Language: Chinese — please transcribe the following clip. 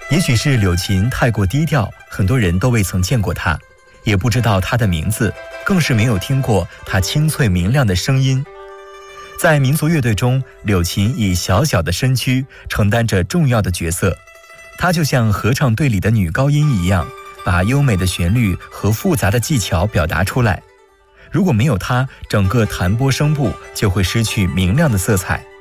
也许是柳琴太过低调，很多人都未曾见过她，也不知道她的名字，更是没有听过她清脆明亮的声音。在民族乐队中，柳琴以小小的身躯承担着重要的角色，她就像合唱队里的女高音一样，把优美的旋律和复杂的技巧表达出来。如果没有她，整个弹拨声部就会失去明亮的色彩。